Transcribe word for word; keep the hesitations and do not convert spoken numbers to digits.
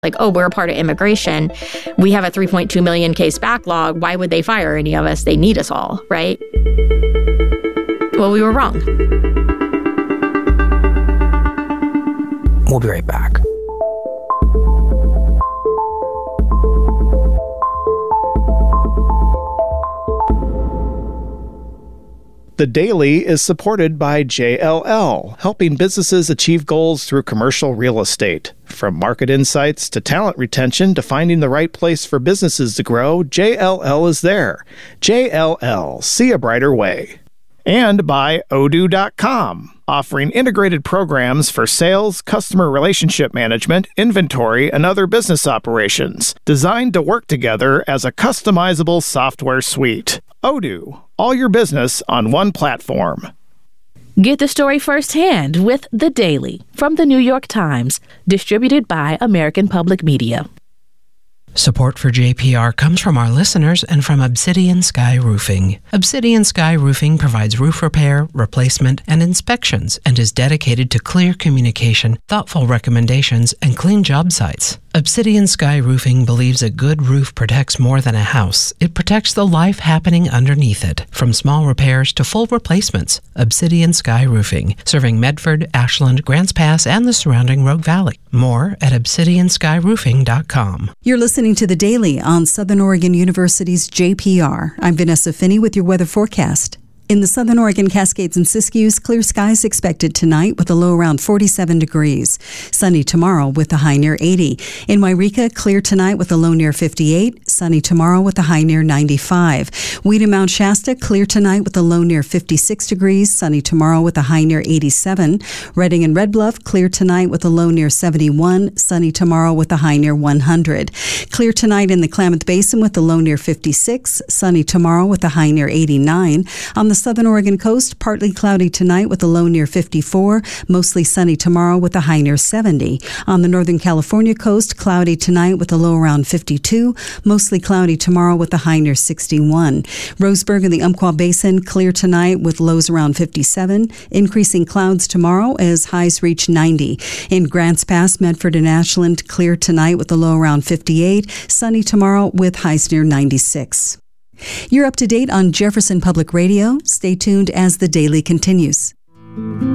Like, oh, we're a part of immigration. We have a three point two million case backlog. Why would they fire any of us? They need us all, right? Well, we were wrong. We'll be right back. The Daily is supported by J L L, helping businesses achieve goals through commercial real estate. From market insights to talent retention to finding the right place for businesses to grow, J L L is there. J L L, see a brighter way. And by Odoo dot com, offering integrated programs for sales, customer relationship management, inventory, and other business operations, designed to work together as a customizable software suite. Odoo, all your business on one platform. Get the story firsthand with The Daily from the New York Times, distributed by American Public Media. Support for J P R comes from our listeners and from Obsidian Sky Roofing. Obsidian Sky Roofing provides roof repair, replacement, and inspections and is dedicated to clear communication, thoughtful recommendations, and clean job sites. Obsidian Sky Roofing believes a good roof protects more than a house. It protects the life happening underneath it, from small repairs to full replacements. Obsidian Sky Roofing, serving Medford, Ashland, Grants Pass, and the surrounding Rogue Valley. More at obsidian sky roofing dot com. You're listening to The Daily on Southern Oregon University's J P R. I'm Vanessa Finney with your weather forecast. In the Southern Oregon Cascades and Siskiyous, clear skies expected tonight with a low around forty-seven degrees. Sunny tomorrow with a high near eighty. In Wairika, clear tonight with a low near fifty-eight. Sunny tomorrow with a high near ninety-five. Weed and Mount Shasta, clear tonight with a low near fifty-six degrees. Sunny tomorrow with a high near eighty-seven. Redding and Red Bluff, clear tonight with a low near seventy-one. Sunny tomorrow with a high near one hundred. Clear tonight in the Klamath Basin with a low near fifty-six. Sunny tomorrow with a high near eighty-nine. On the Southern Oregon coast, partly cloudy tonight with a low near fifty-four, mostly sunny tomorrow with a high near seventy. On the Northern California coast, cloudy tonight with a low around fifty-two, mostly cloudy tomorrow with a high near sixty-one. Roseburg and the Umpqua Basin, clear tonight with lows around fifty-seven, increasing clouds tomorrow as highs reach ninety. In Grants Pass, Medford and Ashland, clear tonight with a low around fifty-eight, sunny tomorrow with highs near ninety-six. You're up to date on Jefferson Public Radio. Stay tuned as The Daily continues.